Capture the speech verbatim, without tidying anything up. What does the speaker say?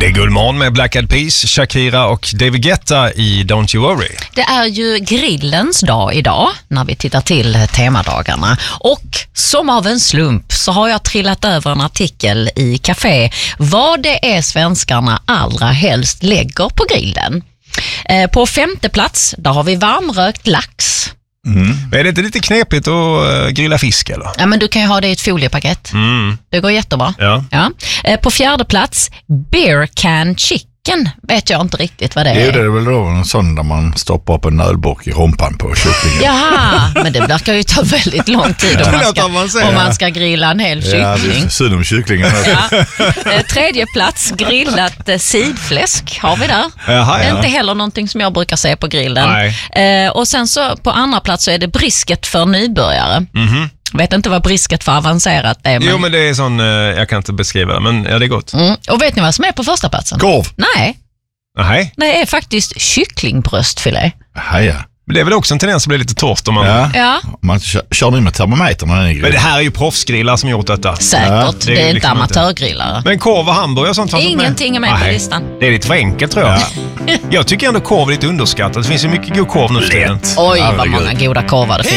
Det är Guldmorgon med Black Eyed Peas, Shakira och David Guetta i Don't You Worry. Det är ju grillens dag idag när vi tittar till temadagarna. Och som av en slump så har jag trillat över en artikel i Café vad det är svenskarna allra helst lägger på grillen. Eh, på femte plats, där har vi varmrökt lax. Mm. Men är det inte lite knepigt att grilla fisk eller? Ja, men du kan ju ha det i ett foliepaket. Mm. Det går jättebra. Ja. Ja. Eh, på fjärde plats, beer can chicken. Vet jag inte riktigt vad det är. Det är det väl då en sån där man stoppar upp en nölburk i rumpan på kycklingen. Jaha, men det verkar ju ta väldigt lång tid om man ska, om man ska grilla en hel kyckling. Ja, det är synd om kycklingen. Ja. Eh, tredje plats, grillat eh, sidfläsk har vi där. Jaha, Det är ja. inte heller någonting som jag brukar se på grillen. Eh, och sen så på andra plats så är det brisket för nybörjare. Mhm. Vet inte vad brisket för avancerat är. Men... Jo, men det är sån, eh, jag kan inte beskriva det, men ja, det är gott. Mm. Och vet ni vad som är på första platsen? Korv. Nej, Nej, det är faktiskt kycklingbröstfilé. Jaha, ja. men det är väl också en tendens att bli lite torrt om man... Ja. Ja, Man kör, kör ni med termometern när ni Men grillar? det här är ju proffsgrillar som gjort detta. säkert. Ja, det, det är är inte liksom inte- amatörgrillare. Men korv och hamburgare och sånt fanns inte med. Ingenting är med på Nej. listan. Det är lite för enkelt tror jag. Jag tycker ändå korv är lite underskattat. Det finns ju mycket god korv nu för tiden. Oj, vad Herregud. många goda korvar det finns.